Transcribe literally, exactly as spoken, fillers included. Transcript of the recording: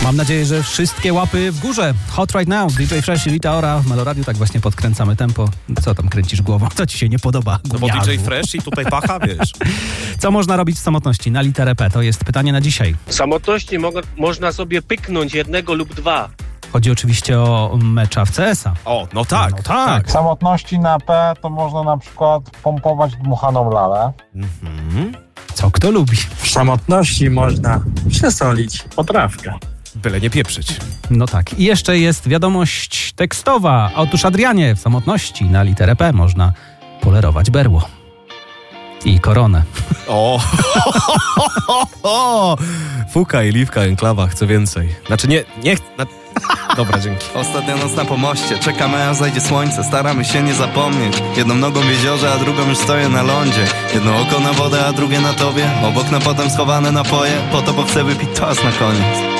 Mam nadzieję, że wszystkie łapy w górze. Hot Right Now, D J Fresh i Rita Ora w Meloradiu. Tak właśnie podkręcamy tempo. Co tam kręcisz głową? Co ci się nie podoba? No bo Gniazdu. D J Fresh i tutaj pacha, wiesz. Co można robić w samotności na literę P? To jest pytanie na dzisiaj. W samotności mo- można sobie pyknąć jednego lub dwa. Chodzi oczywiście o mecza w C S a. O, no tak. No tak. W samotności na P to można na przykład pompować dmuchaną lalę. Mhm. Co kto lubi? W samotności można przesolić potrawkę. Byle nie pieprzyć. No tak. I jeszcze jest wiadomość tekstowa. Otóż Adrianie, w samotności na literę P można polerować berło. I koronę. O, Fuka i Liwka, enklawa, chcę więcej. Znaczy nie, nie ch- na... Dobra, dzięki. Ostatnia noc na pomoście, czekamy aż zajdzie słońce, staramy się nie zapomnieć. Jedną nogą w jeziorze, a drugą już stoję na lądzie. Jedno oko na wodę, a drugie na tobie. Obok na potem schowane napoje, po to, bo chcę wypić toast na koniec.